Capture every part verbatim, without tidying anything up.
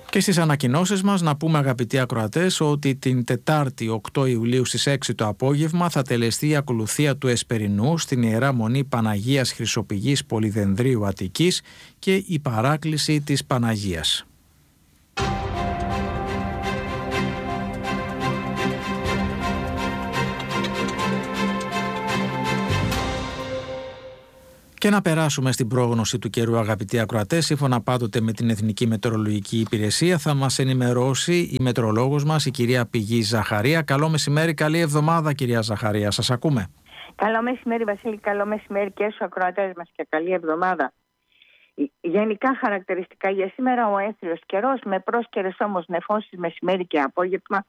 Και στις ανακοινώσεις μας να πούμε, αγαπητοί ακροατές, ότι την Τετάρτη οκτώ Ιουλίου στις έξι το απόγευμα θα τελεστεί η ακολουθία του Εσπερινού στην Ιερά Μονή Παναγίας Χρυσοπηγής Πολυδενδρίου Αττικής και η παράκληση της Παναγίας. Και να περάσουμε στην πρόγνωση του καιρού, αγαπητοί ακροατές. Σύμφωνα πάντοτε με την Εθνική Μετεωρολογική Υπηρεσία, θα μας ενημερώσει η μετεωρολόγος μας, η κυρία Πηγή Ζαχαρία. Καλό μεσημέρι, καλή εβδομάδα, κυρία Ζαχαρία. Σας ακούμε. Καλό μεσημέρι, Βασίλη. Καλό μεσημέρι και στους ακροατές μας και καλή εβδομάδα. Γενικά χαρακτηριστικά για σήμερα ο έθριος καιρός, με πρόσκαιρες όμως νεφώσεις μεσημέρι και απόγευμα,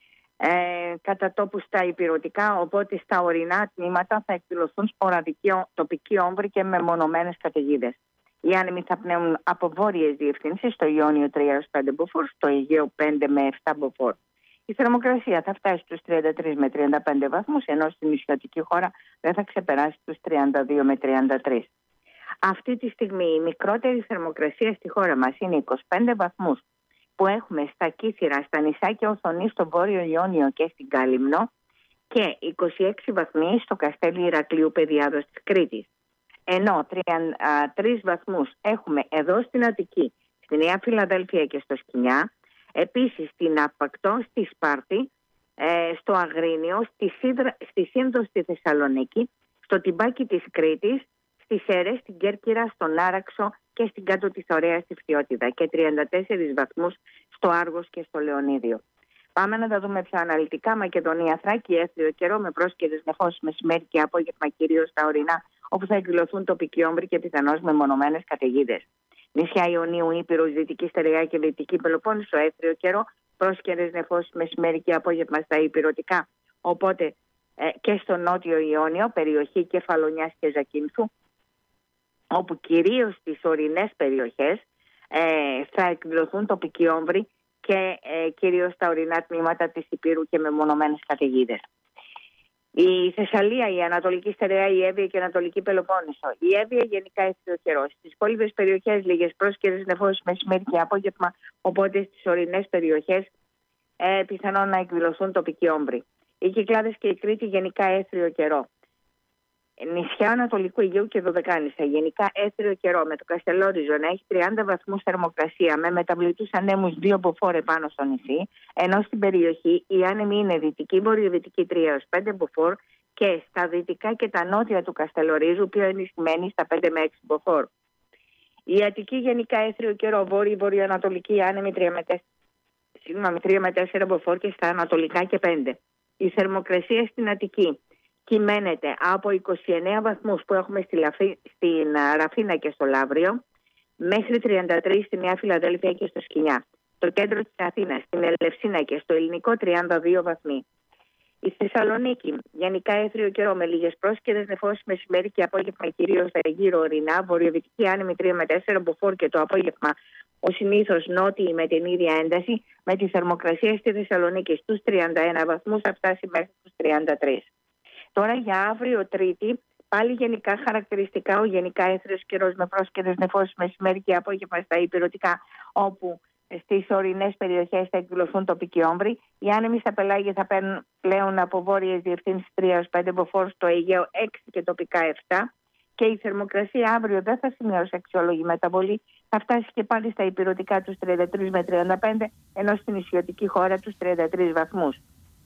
Ε, κατά τόπου στα υπηρετικά, οπότε στα ορεινά τμήματα θα εκδηλωθούν σποραδικοί τοπικοί όμβροι και μεμονωμένες καταιγίδες. Οι άνεμοι θα πνέουν από βόρειες διευθύνσεις, στο Ιόνιο τρία έως πέντε μποφόρ, στο Αιγαίο πέντε με επτά μποφόρ. Η θερμοκρασία θα φτάσει στους τριάντα τρεις με τριάντα πέντε βαθμούς, ενώ στην νησιωτική χώρα δεν θα ξεπεράσει τους τριάντα δύο με τριάντα τρεις. Αυτή τη στιγμή η μικρότερη θερμοκρασία στη χώρα μας είναι είκοσι πέντε βαθμούς, που έχουμε στα Κύθυρα, στα νησάκια Οθονή, στο Βόρειο Ιόνιο και στην Κάλυμνο, και είκοσι έξι βαθμοί στο Καστέλι Ηρακλείου Πεδιάδος της Κρήτης. Ενώ τριάντα τρεις βαθμούς έχουμε εδώ στην Αττική, στη Νέα Φιλαδέλφια και στο Σκινιά, επίσης στην Απακτό, στη Σπάρτη, στο Αγρίνιο, στη, Σίδρα, στη Σύνδρο στη Θεσσαλονίκη, στο Τιμπάκι της Κρήτης, στη Σέρες, στην Κέρκυρα, στον Άραξο και στην κάτω της Ωραίας στη Φθιώτιδα, και τριάντα τέσσερις βαθμούς στο Άργος και στο Λεωνίδιο. Πάμε να τα δούμε πιο αναλυτικά. Μακεδονία, Θράκη, έθριο καιρό με πρόσκαιρες νεφώσεις μεσημέρι και απόγευμα, κυρίως στα ορεινά, όπου θα εκδηλωθούν τοπικοί όμβροι και πιθανώς μεμονωμένες καταιγίδες. Νησιά Ιωνίου, Ήπειρος, Δυτική Στερεά και Δυτική Πελοπόννησο, έθριο καιρό, πρόσκαιρες νεφώσεις μεσημέρι και απόγευμα στα υπηρετικά, οπότε ε, και στο Νότιο Ιόνιο, περιοχή Κεφαλονιάς και Ζακίνθου, όπου κυρίως στις ορεινές περιοχές ε, θα εκδηλωθούν τοπικοί όμβροι και ε, κυρίως στα ορεινά τμήματα της Υπήρου και μεμονωμένες καταιγίδες. Η Θεσσαλία, η Ανατολική Στερεά, η Εύβοια και η Ανατολική Πελοπόννησο. Η Εύβοια γενικά έθριο καιρό. Στις υπόλοιπες περιοχές λίγες πρόσκαιρες νεφώσεις μεσημέρι και απόγευμα, οπότε στις ορεινές περιοχές ε, πιθανόν να εκδηλωθούν τοπικοί όμβροι. Οι Κυκλάδες και η Κρήτη γενικά έθριο καιρό. Νησιά Ανατολικού Αιγαίου και Δωδεκάνησα, γενικά έθριο καιρό, με το Καστελόριζο να έχει τριάντα βαθμούς θερμοκρασία, με μεταβλητούς ανέμους δύο μποφόρ επάνω στο νησί, ενώ στην περιοχή οι άνεμοι είναι δυτική βορειοδυτική τρία έως πέντε μποφόρ και στα δυτικά και τα νότια του Καστελορίζου πιο ενισχυμένοι στα πέντε με έξι μποφόρ. Η Αττική γενικά έθριο καιρό, βόρειο βορειοανατολική άνεμοι τρία με τέσσερα μποφόρ και στα ανατολικά και πέντε. Η θερμοκρασία στην Αττική κυμαίνεται από είκοσι εννέα βαθμούς που έχουμε στη Λαφή, στην Ραφίνα και στο Λαύριο, μέχρι τριάντα τρεις στη Νέα Φιλαδέλφια και στο Σκινιά. Το κέντρο της Αθήνας, στην Ελευσίνα και στο Ελληνικό τριάντα δύο βαθμοί. Η Θεσσαλονίκη, γενικά έθριο καιρό, με λίγες πρόσκαιρες νεφώσεις μεσημέρι και απόγευμα, κυρίως στα γύρω ορεινά, βορειοδυτική άνεμη τρία με τέσσερα μποφόρ και το απόγευμα ο συνήθως νότιοι με την ίδια ένταση, με τη θερμοκρασία στη Θεσσαλονίκη στους τριάντα ένα βαθμούς, θα φτάσει μέχρι τους τριάντα τρεις. Τώρα για αύριο Τρίτη, πάλι γενικά χαρακτηριστικά ο γενικά έθριος καιρός με πρόσκαιρες νεφώσεις μεσημέρι και απόγευμα στα υπηρετικά, όπου στις ορεινές περιοχές θα εκδηλωθούν τοπικοί όμβροι. Οι άνεμοι στα πελάγια θα παίρνουν πλέον από βόρειες διευθύνσεις τρία έως πέντε μποφόρ, στο Αιγαίο έξι και τοπικά επτά. Και η θερμοκρασία αύριο δεν θα σημειώσει αξιόλογη μεταβολή, θα φτάσει και πάλι στα υπηρετικά τους τριάντα τρεις με τριάντα πέντε, ενώ στην νησιωτική χώρα τους τριάντα τρεις βαθμούς.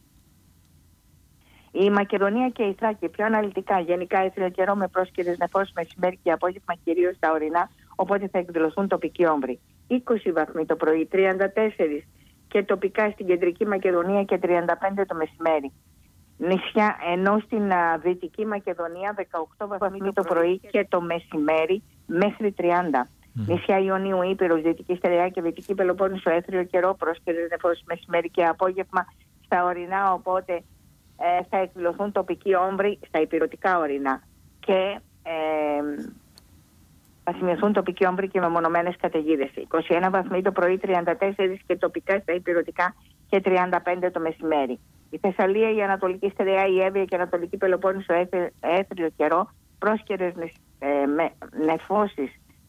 Η Μακεδονία και η Θράκη πιο αναλυτικά, γενικά έθριο καιρό με πρόσκαιρες νεφώσεις μεσημέρι και απόγευμα, κυρίως στα ορεινά, οπότε θα εκδηλωθούν τοπικοί όμβροι. είκοσι βαθμοί το πρωί, τριάντα τέσσερα και τοπικά στην κεντρική Μακεδονία και τριάντα πέντε το μεσημέρι. Νησιά, ενώ στην α, Δυτική Μακεδονία δεκαοκτώ βαθμοί το πρωί και το μεσημέρι μέχρι τριάντα. Mm. Νησιά Ιωνίου, Ήπειρος, Δυτική Στερεά και Δυτική Πελοπόννησο, έθριο καιρό, πρόσκαιρες νεφώσεις μεσημέρι και απόγευμα στα ορεινά, οπότε ε, θα εκδηλωθούν τοπικοί όμβροι στα υπηρετικά ορεινά και ε, θα σημειωθούν τοπικοί όμβροι και μεμονωμένες καταιγίδες. είκοσι ένα βαθμοί το πρωί, τριάντα τέσσερα και τοπικά στα υπηρετικά και τριάντα πέντε το μεσημέρι. Η Θεσσαλία, η Ανατολική Στερεά, η Εύβοια και η Ανατολική Πελοπόννησο, έθριο καιρό, πρόσκαιρες ε, με νεφώσεις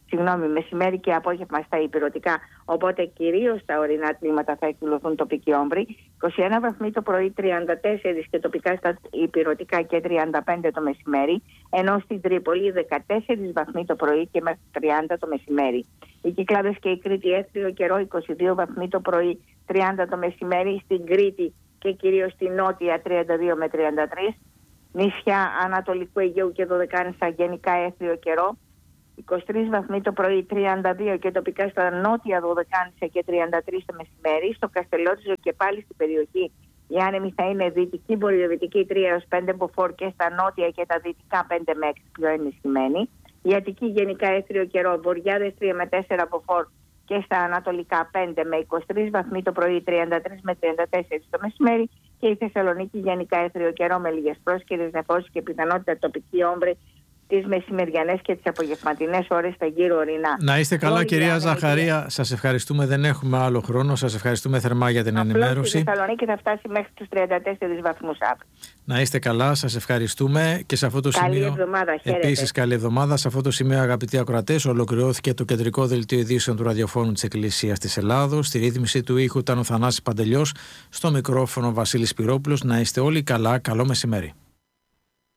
Συγγνώμη, μεσημέρι και απόγευμα στα ηπειρωτικά, οπότε κυρίως στα ορεινά τμήματα θα εκδηλωθούν τοπικοί όμβροι. είκοσι ένα βαθμοί το πρωί, τριάντα τέσσερα και τοπικά στα ηπειρωτικά και τριάντα πέντε το μεσημέρι, ενώ στην Τρίπολη δεκατέσσερα βαθμοί το πρωί και μέχρι τριάντα το μεσημέρι. Οι Κυκλάδες και η Κρήτη έθριο καιρό, είκοσι δύο βαθμοί το πρωί, τριάντα το μεσημέρι, στην Κρήτη και κυρίως στην Νότια τριάντα δύο με τριάντα τρία. Νησιά Ανατολικού Αιγαίου και Δωδεκάνησα γενικά έθριο καιρό, είκοσι τρεις βαθμοί το πρωί, τριάντα δύο και τοπικά στα νότια Δωδεκάνησα και τριάντα τρία το μεσημέρι. Στο Καστελόριζο και πάλι στην περιοχή οι άνεμοι θα είναι δυτική, βορειοδυτική τρία έως πέντε μποφόρ και στα νότια και τα δυτικά πέντε με έξι πιο ενισχυμένη. Η Αττική γενικά έθριο καιρό, Βορειάδες τρία με τέσσερα μποφόρ και στα ανατολικά πέντε με είκοσι τρεις βαθμοί το πρωί, τριάντα τρία με τριάντα τέσσερα το μεσημέρι. Και η Θεσσαλονίκη γενικά έθριο καιρό με λίγες πρόσκαιρες νεφώσεις και πιθανότητα τοπική όμβρη τις μεσημεριανές και τις απογευματινές ώρες στα γύρω ορεινά. Να είστε καλά, Όλοι κυρία είναι Ζαχαρία. Και... Σας ευχαριστούμε. Δεν έχουμε άλλο χρόνο. Σας ευχαριστούμε θερμά για την απλώς ενημέρωση. Η Θεσσαλονίκη θα φτάσει μέχρι τους τριάντα τέσσερις βαθμούς αύριο. Να είστε καλά. Σας ευχαριστούμε. Και σε αυτό το καλή σημείο. Εβδομάδα, Επίσης, καλή εβδομάδα. Σε αυτό το σημείο, αγαπητοί ακροατές, ολοκληρώθηκε το κεντρικό δελτίο ειδήσεων του ραδιοφώνου της Εκκλησίας της Ελλάδος. Στη ρύθμιση του ήχου ήταν ο Θανάσης Παντελιός. Στο μικρόφωνο Βασίλης Πυρόπουλος. Να είστε όλοι καλά. Καλό μεσημέρι.